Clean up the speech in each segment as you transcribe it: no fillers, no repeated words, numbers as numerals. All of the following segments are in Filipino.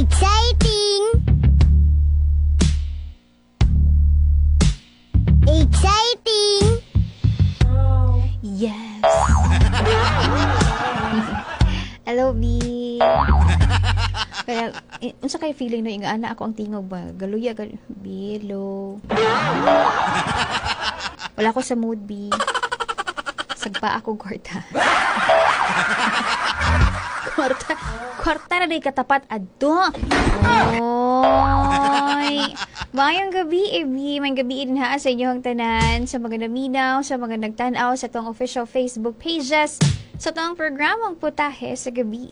Exciting! Exciting! Yes. Hello, B. Kaya, unsa kay feeling no inga ana ako ang tingog ba? Galuya, B, hello. Wala ko sa mood, B. Sagpa ako, kwarta. Kwarta na day katapat adto. Oy. Mayang gabi, B. May gabi din ha sa inyong tanan, sa mga naminaw, sa mga nagtanaw sa tong official Facebook pages, sa tong programang Putahe sa gabi.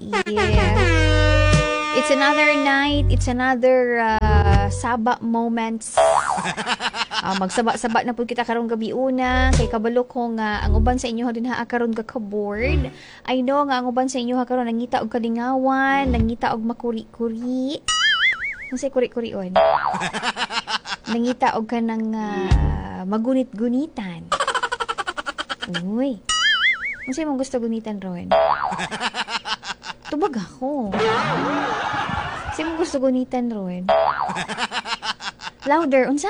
It's another night, it's another saba moments. Magsaba-saba na po kita karong gabi una, kay kabalo ko nga ang uban sa inyo din ha karon ga ka-board. I know nga ang uban sa inyo ha karon nangita og kalingawan, nangita og makuri-kuri. Unsay kuri-kurion? Nangita og kanang magunit-gunitan. Uy. Unsay mong gusto gunitan ron? Tubag ako. Unsay mong gusto gunitan ron? Louder, unsa?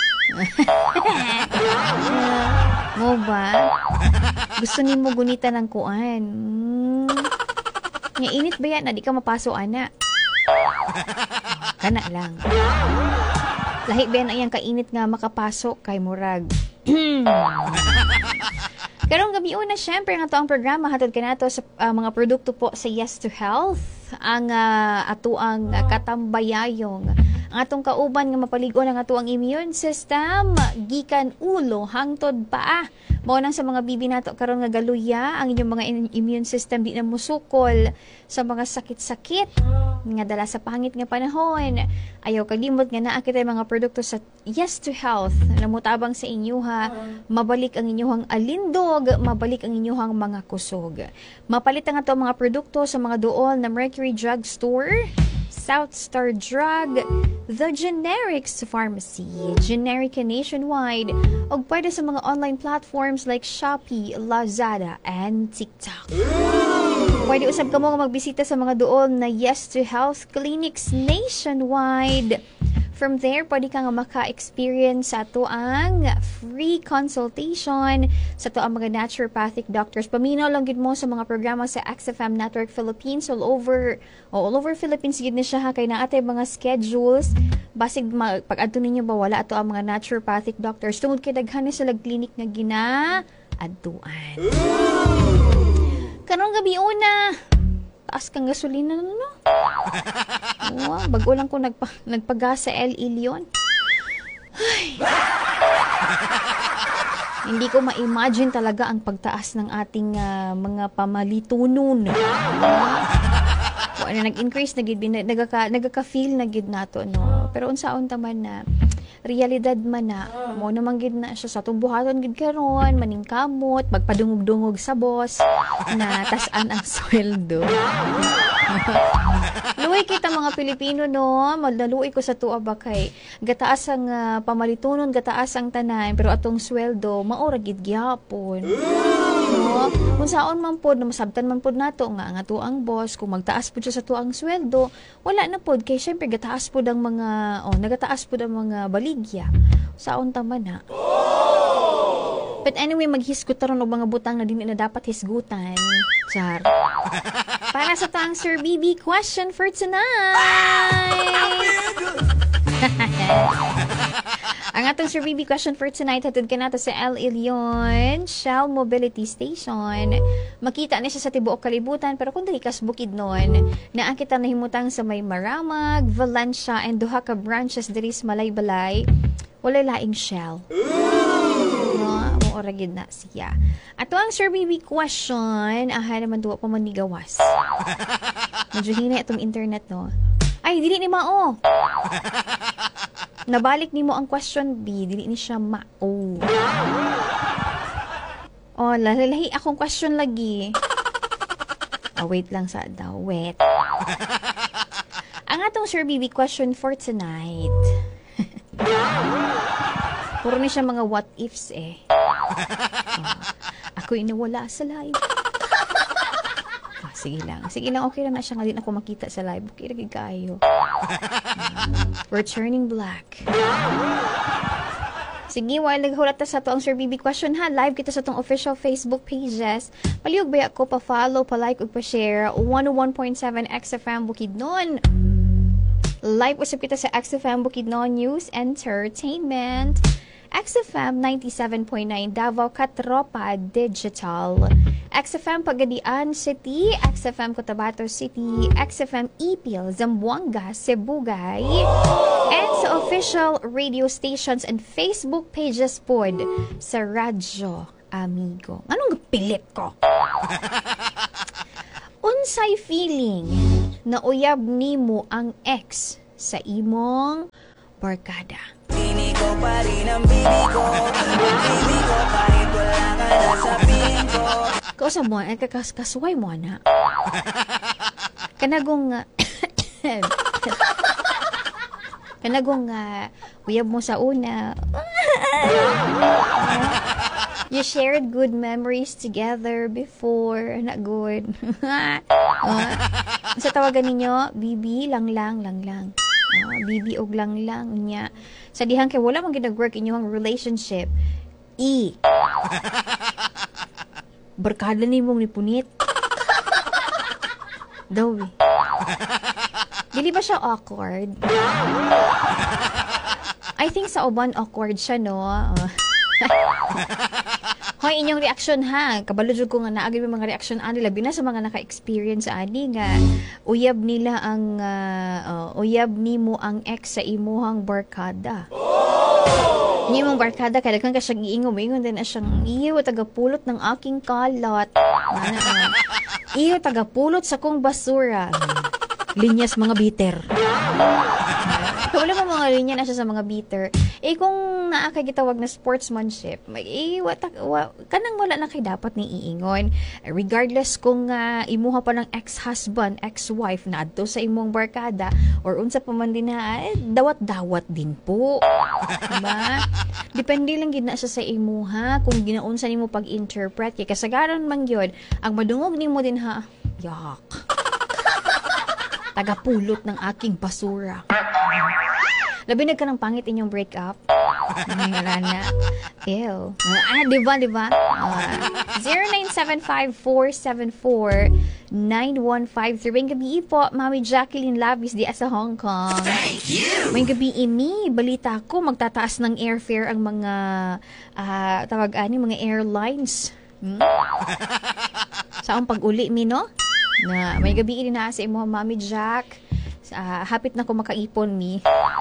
Mo ba? Gusto nimo gunitan ng kuan. Nga init ba yan na di ka mapaso ana? Kana lang. Lahi ba yan ang kainit nga makapasok kay murag. Karong gabi una, syempre nga to ang programa hatod kanato sa mga produkto po sa Yes to Health, ang ato ang katambayayong ang atong kauban nga mapaligon ang ato ang immune system gikan ulo hangtod paa. Mao nang sa mga bibi nato karon nga galuya ang inyong mga immune system di na musukol sa mga sakit-sakit nga dala sa pangit nga panahon. Ayaw kalimot nga naa kitay mga produkto sa Yes to Health namutabang sa inyo ha. Mabalik ang inyong alindog, mabalik ang inyong mga kusog. Mapalit ang ato mga produkto sa mga duol na Mercury Drug Store, South Star Drug, The Generics Pharmacy, Generica Nationwide, o pwede sa mga online platforms like Shopee, Lazada, and TikTok. Pwede usab ka mo magbisita sa mga duol na Yes to Health clinics nationwide. From there, pwede ka nga maka-experience sa to ang free consultation sa to ang mga naturopathic doctors. Paminaw lang gid mo sa mga programa sa XFM Network Philippines all over Philippines gid na siya ha kay naatay mga schedules basig pag adto ninyo ba wala ato ang mga naturopathic doctors tungod kay daghan na sila clinic nga gina-adtuan. Karong gabi una, taas kang gasolina no. Wow, bago lang ko nagpagas sa El Ilion. Ay. Hindi ko ma-imagine talaga ang pagtaas ng ating mga pamalitunon. Ano nag-increase na gid nagaka-feel na gid nato no. Pero unsaon ta man na realidad man na mo naman gid na siya sa tumbuhaton gid karon maningkamot magpadungog-dungog sa boss na tas-an ang sweldo. Luoy kita mga Pilipino no, madlaluoy ko sa tuwa ba kay gataas ang pamalitunon, gataas ang tanan pero atong sweldo maura gid gyapon. No, kung saon man pod na masabtan man pod nato nga ang ato ang boss kung magtaas pod siya sa tuang sweldo, wala na pod kay syempre gataas pod ang mga nagataas pod ang mga baligya. Saon ta man na. But anyway, maghisgot taron og mga butang na dili na dapat hisgutan. Char. Para sa tang Sir BB question for tonight. Ang atong Sir BB question for tonight hatod kanato sa El Ilion Shell Mobility Station. Makita ni siya sa tibuok kalibutan pero kung dili kas bukid nun, naa kita nahimutang sa may Maramag, Valencia and duha ka branches diri sa Malaybalay. Walay laing Shell. Ora gid na siya. Ato ang Sir BB question, naman duwa pa man ni gawas. Medyo hinay itong internet no. Ay, dili ni mao. Nabalik nimo ang question B, dili ni siya mao. Lalalahi akong question lagi. Wait lang sa daw. Wait. Ang atong Sir BB question for tonight. Puro ni siya mga what ifs eh. Ako'y nawala sa live. Sige lang. Okay lang na siya nga din ako makita sa live. Okay, lagi kayo. We're turning black. Sige, while naghulat ta sa to ang Sir BB question ha, live kita sa tong official Facebook pages. Palihog ba ako pa-follow, pa-like, ug pa-share. 101.7 XFM Bukidnon. Live usap kita sa XFM Bukidnon News Entertainment. XFM 97.9 Davao Katropa Digital, XFM Pagadian City, XFM Cotabato City, XFM Ipil, Zamboanga, Sibugay, and sa official radio stations and Facebook pages pod sa Radyo Amigo. Anong pilit ko? Unsay feeling na uyab nimo ang ex sa imong barkada? Pini ko pa rin ang bibi ko, bibi ko kahit wala ka na sa piling ko. Kausa mo, kasway mo na. Kanagong uyab mo sa una. You shared good memories together before. Na good. Sa tawagan ninyo, Bibi, lang. Bibi og lang niya. Sa dihang kay wala man ginag-work inyong relationship. Barkada ni mong nipunit. Daw eh. Dili ba siya awkward? I think sa uban awkward siya, no? Hoy, inyong reaction ha. Kabalo jud ko nga naagid may mga reaction ani labi na sa mga naka-experience ani nga uyab nila ang uyab nimo ang ex sa imuhang barkada. Ni mong barkada kada kang kasyang iingon din na siyang iyo tagapulot ng aking kalat. Iyo tagapulot sa kong basura. Linyas mga bitter. Wala pa mga linya na siya sa mga bitter. Kung naakay gitawag na sportsmanship, kanang wala na kay dapat ni iingon. Regardless kung imuha pa ng ex-husband, ex-wife na adto sa imong barkada or unsa pa man din na, dawat-dawat din po. Diba? Depende lang gid na siya sa imuha kung ginaunsa nimo pag-interpret kay kasagaran man gyud ang madungog nimo din ha. Yak. Tagapulot ng aking basura. Labinag ka ng pangit inyong breakup. Wala na. Ew. Diba? 0975-474-9153. May gabi po, Mami Jacqueline Labis di sa Hong Kong. Thank you! May gabi ini, balita ko, magtataas ng airfare ang mga mga airlines. Saan pag-uli mi, no? Na may gabi ini na sa imo, Mami Jack. Hapit na ko makaipon mi.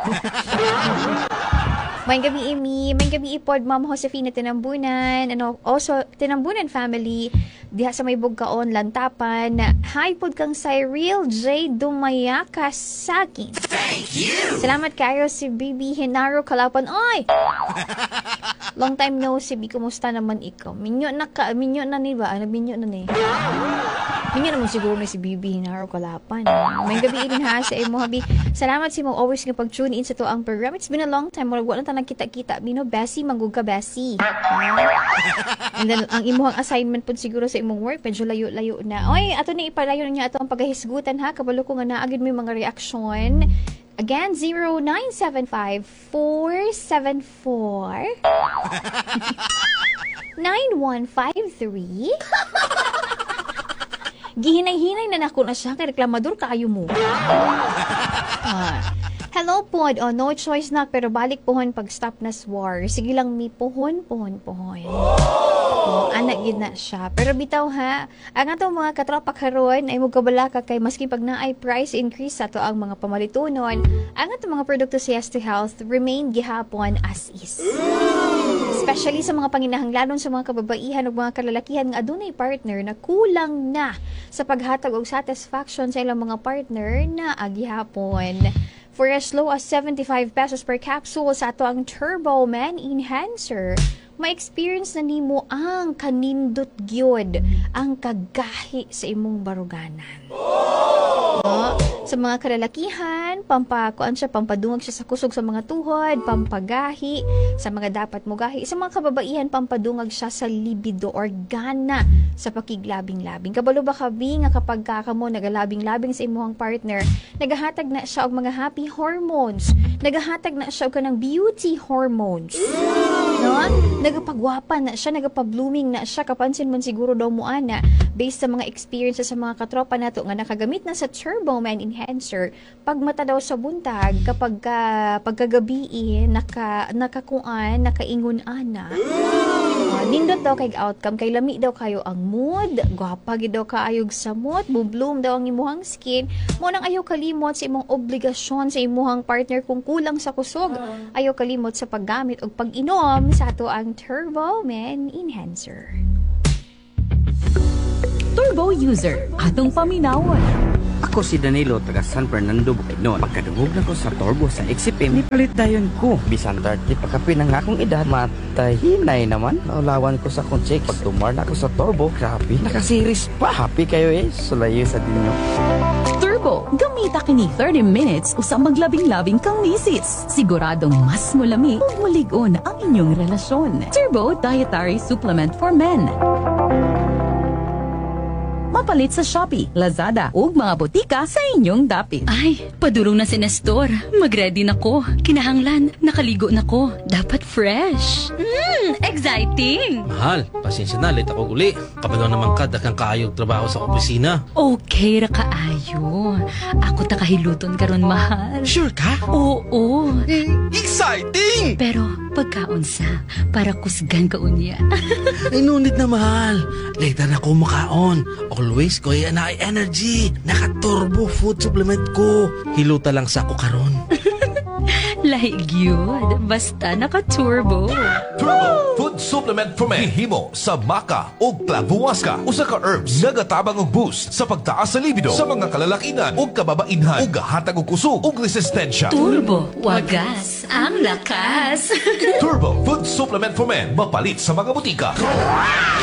May gabi ipod Ma'am Josefina Tinambunan, also Tinambunan family diha sa may Bugkaon Lantapan. Hi pod kang Cyril J Dumayaka sa akin. Thank you. Salamat kayo si Bibi Henaro Kalapan. Oy. Long time no see, kumusta naman ikaw? Minyo na ni ba? Minyo na ni. Minyo naman siguro na si Bibi Hinaro Kalapan. May gabi din ha sa imo habi. Salamat si mo always nga pag-tune in sa to ang program. It's been a long time. Wala na nagkita-kita. Bino, Bessie, manggug ka, Bessie. And then, ang imuhang assignment po siguro sa imong work, medyo layo-layo na. Oy, ato na ipalayo niya ato ang paghahisgutan ha. Kabalo ko nga naagid mo yung mga reaksyon. Again, 0975-474-9153. Gihinay-hinay na nako na siya kay reklamador kayo mo. Hello pod, no choice na pero balik pohon pag stop na swar. Sige lang mi pohon. Anak gid na siya. Pero bitaw ha, ang atong mga katropa karon ay mugabalaka kay maski pag naay price increase sa to ang mga pamalitunon, ang atong mga produkto sa Yes to Health remain gihapon as is. Especially sa mga panginahanglanon sa mga kababaihan ug mga kalalakihan nga adunay partner na kulang na sa paghatag og satisfaction sa ilang mga partner na agihapon. For as low as 75 pesos per capsule sa ato ang Turbo Man Enhancer, ma-experience na nimo ang kanindot gyud ang kagahi sa imong baruganan. No? Sa mga kalalakihan, pampadungag siya sa kusog sa mga tuhod, pampagahi, sa mga dapat mo gahi. Sa mga kababaihan, pampadungag siya sa libido or gana sa pakiglabing-labing. Kabalo ba kabi nga kapag kakamo nagalabing-labing sa imuhang partner, nagahatag na siya og mga happy hormones, nagahatag na siya og kanang beauty hormones. No? Nagapagwapa na siya, nagapa-blooming na siya, kapansin mo siguro daw mo ana, based sa mga experiences sa mga katropa nato nga nakagamit na sa Turbo Man Enhancer, pag mata daw sa buntag, kapag pagkagabi nakaingon ana, nindot daw kay outcome, kay lami daw kayo ang mood, gwapa gid daw kaayog sa mood, bloom daw ang imuhang skin, mo nang ayaw kalimot sa imong obligasyon sa imuhang partner kung kulang sa kusog, ayaw kalimot sa paggamit o pag-inom sa ato ang Turbo Man Enhancer. Turbo user, atong paminawon. Ako si Danilo, taga San Fernando, Bukidnon. Pagkadungog na ko sa turbo sa Exipim, nipalit dayon ko. Bisan 30 pagkapi ng akong edad, matay hinay naman. Naulawan ko sa akong check. Pag tumar na ako sa turbo, grabe, nakasiris pa. Happy kayo sulayo sa dinyo. Turbo, gamita kini 30 minutes usang maglabing-labing kang misis. Siguradong mas mulami ug mulig-on ang inyong relasyon. Turbo Dietary Supplement for Men. Mapalit sa Shopee, Lazada ug mga botika sa inyong dapit. Ay, padurong na si Nestor. Mag-ready na ko. Kinahanglan, nakaligo na ko. Dapat fresh. Exciting! Mahal, pasensya na, late ako uli. Kabalo naman ka, daghang kaayog trabaho sa opisina. Okay ra kaayo. Ako takahiluton karon mahal. Sure ka? Oo. Exciting! Pero pagkaunsa, para kusgan ka unya. Ay, no need na mahal. Later na ko makaon. Always ko yan na energy. Naka-turbo food supplement ko. Hiluta lang sa ako karon. Like yun. Basta naka-turbo. Turbo Food Supplement for Men. Hihimo sa maca o clavuasca. Usa ka herbs nagatabang og boost sa pagtaas sa libido sa mga kalalakihan o kababainhan ug gahatag og kusog ug resistensya. Turbo. Wagas. Ang lakas. Turbo Food Supplement for Men. Mapalit sa mga butika.